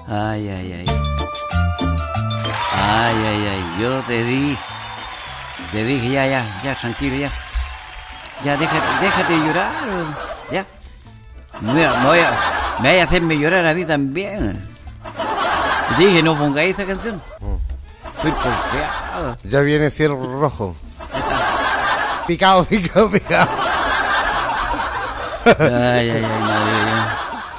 Ay, ay, ay. Ay, ay, ay. Yo te dije, ya, tranquilo, ya. Ya, déjate de llorar, ya. Me voy a hacerme llorar a mí también. Y dije, no pongáis esta canción. Soy porfiado. Ya viene Cierro Rojo. Picado. Ay, ay, ay, no.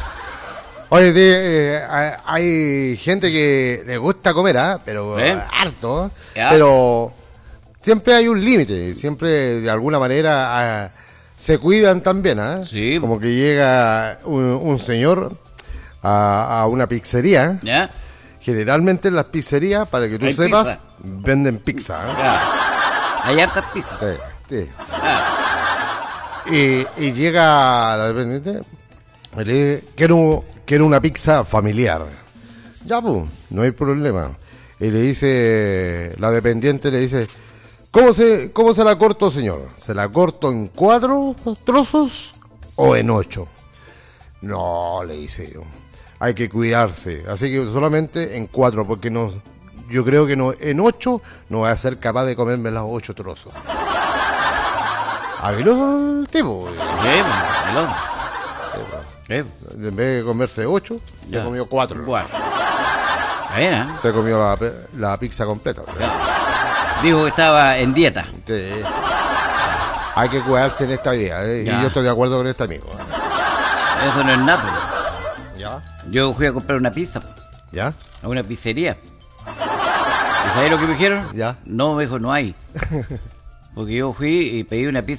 Oye, hay gente que le gusta comer, pero harto, Ya. pero siempre hay un límite, siempre de alguna manera se cuidan también, Sí. Como que llega un señor a una pizzería. ¿Ya? Generalmente en las pizzerías, para que tú Hay sepas, pizza. venden pizza. Ya. Hay hartas pizzas. Sí. Ah, Y llega la dependiente, y le dice, quiero una pizza familiar. Ya, pues, no hay problema. Y le dice, la dependiente le dice, ¿cómo se la corto, señor? ¿Se la corto en 4 trozos o en 8? No, le dice yo. Hay que cuidarse. Así que solamente en 4, porque no, yo creo que no, en 8 no voy a ser capaz de comerme los 8 trozos. Habiló el tipo. En vez de comerse 8, ya comió 4. Bueno. Bien, Se comió la pizza completa. Dijo que estaba en dieta. Sí. Hay que cuidarse en esta vida, Y yo estoy de acuerdo con este amigo. Eso no es nada. ¿Ya? Yo fui a comprar una pizza ¿Ya? a una pizzería. ¿Y sabes lo que me dijeron? Ya. No, me dijo, no hay. Porque yo fui y pedí una pizza